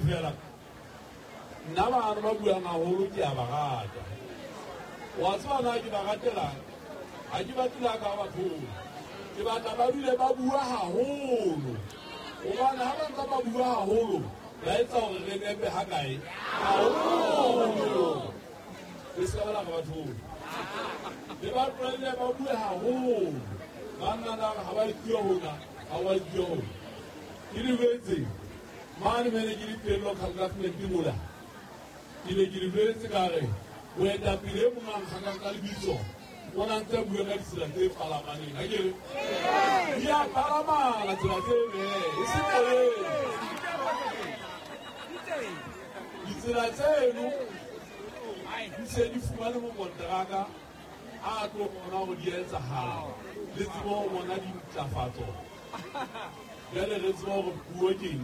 fela nna bana ba buang haholo ke a ba rata wa tseba na ke ba ratela a ke batla ka batho ke batla ba dule ba bua haholo gobane ha ba ntse ba bua haholo ba etsa gore re nepe ha kae haholo ke se ba la batho le ba tlwaele ba bue haholo ba nna ha ba dio hona ha ba dio hona ke di betse mane mene ke di pelo calculation di mola ke di betse ka re o eta pele mo mang ga ka lebitso ona ntse bua ka ditsela tse palamaneng ha ke ya palamana tsela tse e se tole ditsela tseno di se di fumane mo kontraka a tlo bona go di etsahala le tsebo bona di ntlafatso jale re tsebo go bua keng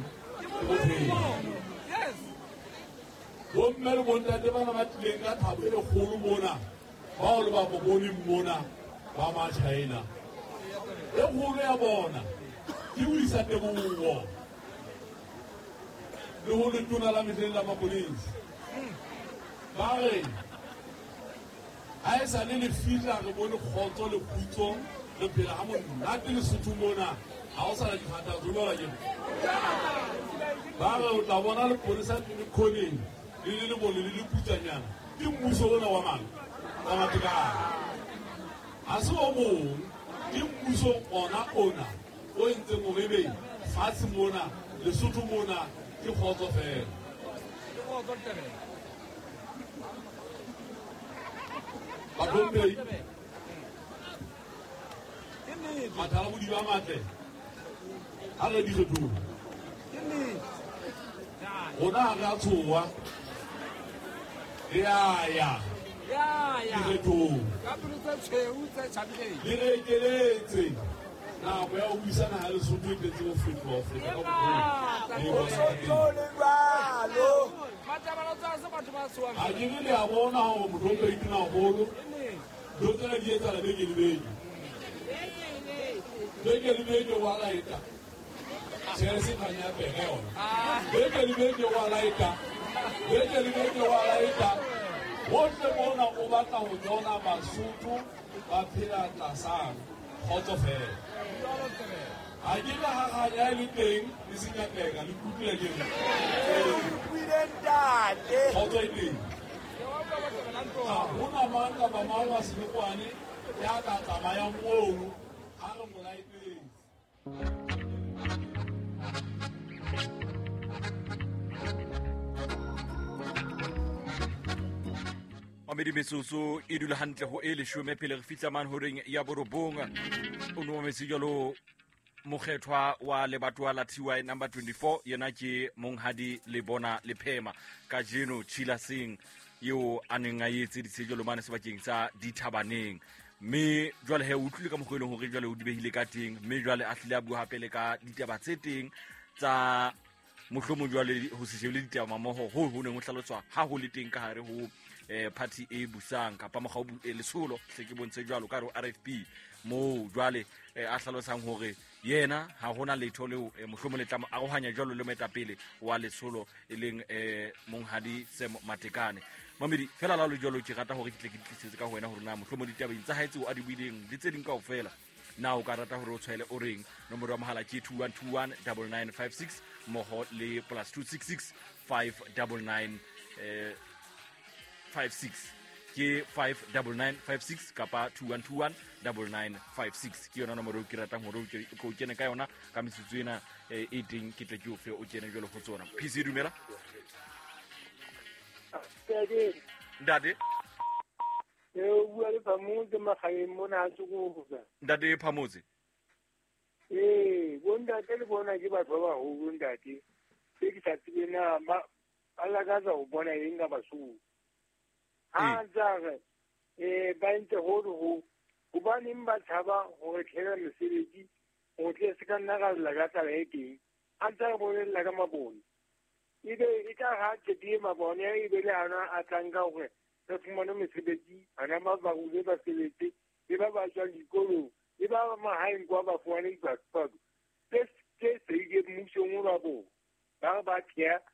yes bomme le bontate bana ba tlileng ka thabo e kgolo mona bao le ba bobone mona ba ma China e kgolo ya bona ke buisa tebogo le ho letona la metleng la mapolisi ba re a esa le fitla re bone kgotso le khutso le phela ha monate le Sotho mona ha o sa la dikgata zo la ke ba re o tla bona le polisa le khoneng le bone le putsanyana ke mmuso ona wa mang wa matekana a se o mong ke mmuso ona o entse morebe fatshe mona le Sotho mona ke kgotso fela Bakombe matala mo di ba matle ha re di tlo ona ga tsowa ya tlo ka putsa tsheu tsa tshabile le re keletse na go ya o buisana ha le Sotho e tletse go fetwa go feta ka go le balo matabalo tsa se batho ba tswa a ke le a bona ho motombe itina holo dotela di etsa la beke le beke wa laita se kanya pega yona beke wa laita wotle bona o batla go jona Basotho ba phela tlasang kgotso fela a ke la gaganya le teng le senyatlega le kutlwela ke kgotso e teng go na mang ka bamang wa selekwane ya ka tsamayang moo a re molaeteng Mamedi Mesusu e dula hantle ho e leshome pele re fihla man horeng ya borobonga o no mesi jalo mokgethwa wa lebatowa la TY number 24 yena ke Monghadi Lebona Lephema ka jeno Chila Singh yo a neng a etse ditsejelo mane sebakeng sa Dithabaneng mme jwale he utlwile ka mogweleng hore jwale o dibehile ka teng mme jwale a hlile a bua hape le ka ditaba tse teng tsa mohlomong jwale ho se shebile ditaba mmoho ho neng ho hlaloswa ha ho le teng ka hare ho party e busang kapa mogau lesolo se ke bontse jwalo ka RFP mo jwale a hlalosang hore yena ha hona letho le mohlomong le tlamo a go hanya jwalo le metapele wa lesolo e leng Monghadi Sam Matekane Mamedi fela la lo jwalo ke rata hore ke tlisetse ka ho wena hore na mohlomong ditabeng tsa haetse o a di buileng di tse ding kaofela na o ka rata hore o tshwele o reng nomoro ya mohala ke 2121 9956 moho le +266 599 56 ke 59956 kapa 2121 9956 ke yona nomoro ke ratang hore o kene ka yona ka metsotso ena e teng ke tle ke o fe o kene jalo go tsona PC dumela ndade bua le Phamotse magaeng mona a tsokoga ndade Phamotse bontate le bona ke batho ba baholo ntate se ke sa tsebe na ba lakatsa go bona eng ka Basotho ha ntse ba ntse ho gobaneng ba tshaba gore tlhela mesebetsi go tle se ka nna ga lakatsa le teng a ntse go bolela ka mabone ebe e ka ga tshedie mabone e be le ana a tlanka gore re fumane mesebetsi ana ba ba ule ba sebetse le ba ba tswa dikolong le ba mahaeng kwa ba fumane dipasiporo se se ke mmusong wa bo ba tlhea